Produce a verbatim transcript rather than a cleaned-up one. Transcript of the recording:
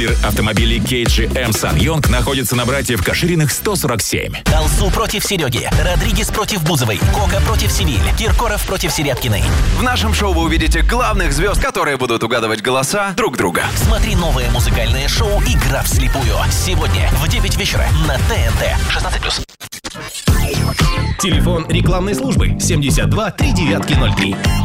Дилер автомобилей кей джи эм Сан-Йонг находится на братьев Кашириных сто сорок семь. Алсу против Сереги, Родригес против Бузовой, Кока против Севиль, Киркоров против Серябкиной. В нашем шоу вы увидите главных звезд, которые будут угадывать голоса друг друга. Смотри новое музыкальное шоу «Игра вслепую» сегодня в девять вечера на ТНТ. шестнадцать плюс. Телефон рекламной службы семьдесят два три девятки ноль три.